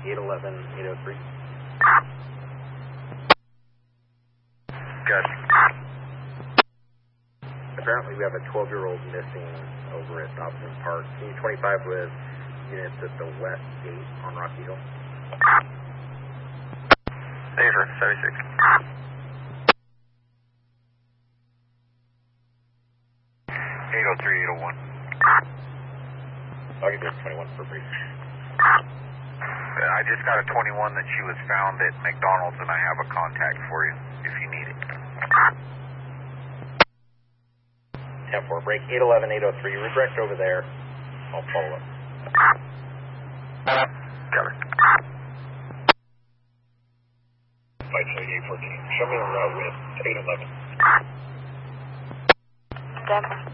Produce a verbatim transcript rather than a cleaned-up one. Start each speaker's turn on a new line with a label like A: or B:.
A: eight eleven, eight oh three.
B: Good.
A: Apparently we have a twelve-year-old missing over at Dobson Park. C twenty-five with units at the west gate on Rocky Hill.
B: Danger, seventy-six. eight oh three, eight oh one.
A: I'll give you twenty-one for brief.
B: I just got a twenty-one that she was found at McDonald's, and I have a contact for you if you need it.
A: ten four, break eight eleven, eight oh three. Redirect over there. I'll follow up.
B: Got it.
A: five eight fourteen. Show me the route with eight eleven.
C: Denver.